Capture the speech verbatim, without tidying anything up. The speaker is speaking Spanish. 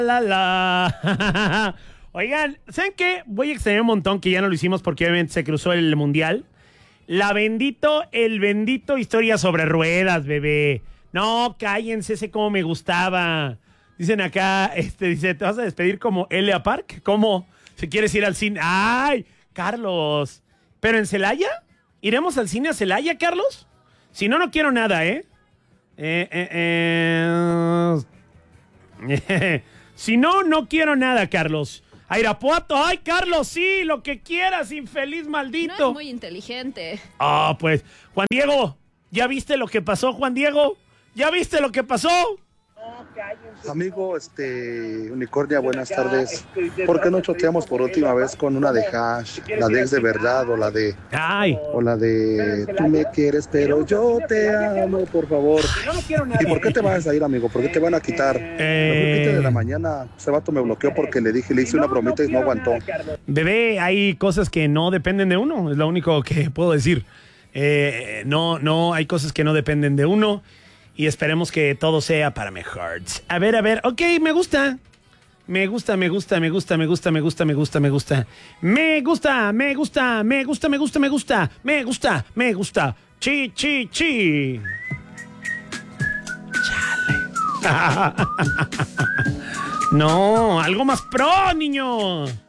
La, la. Oigan, ¿saben qué? Voy a extrañar un montón que ya no lo hicimos porque obviamente se cruzó el mundial. La bendito, el bendito historia sobre ruedas, bebé. No, cállense, ese como me gustaba. Dicen acá, este, dice, ¿te vas a despedir como Elia Park? ¿Cómo? Si quieres ir al cine. ¡Ay, Carlos! ¿Pero en Celaya? ¿Iremos al cine a Celaya, Carlos? Si no, no quiero nada, ¿eh? Eh, eh, eh. Si no, no quiero nada, Carlos. A Irapuato, ay, Carlos, sí, lo que quieras, infeliz maldito. No es muy inteligente. Ah, pues, Juan Diego, ¿ya viste lo que pasó, Juan Diego? ¿Ya viste lo que pasó? Amigo, este, Unicornia, buenas tardes. ¿Por qué no choteamos por última vez con una de Hash? La de Ex de Verdad o la de... Ay. O la de Tú me quieres, pero yo te amo, por favor. ¿Y por qué te vas a ir, amigo? ¿Por qué te van a quitar? Eh... Mejor de la mañana. Ese vato me bloqueó porque le dije, le hice una bromita y no aguantó. Bebé, hay cosas que no dependen de uno, es lo único que puedo decir. Eh, no, no, hay cosas que no dependen de uno. Y esperemos que todo sea para mejor. A ver, a ver. Ok, me gusta. Me gusta, me gusta, me gusta, me gusta, me gusta, me gusta, me gusta. Me gusta, me gusta, me gusta, me gusta, me gusta. Me gusta, me gusta. Chi, chi, chi. Chale. No, algo más pro, niño.